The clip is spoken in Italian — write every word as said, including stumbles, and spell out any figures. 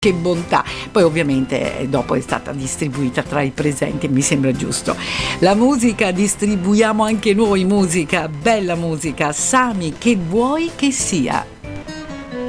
Che bontà. Poi ovviamente eh, dopo è stata distribuita tra i presenti, mi sembra giusto. La musica, distribuiamo anche noi musica, bella musica. Sami, che vuoi che sia?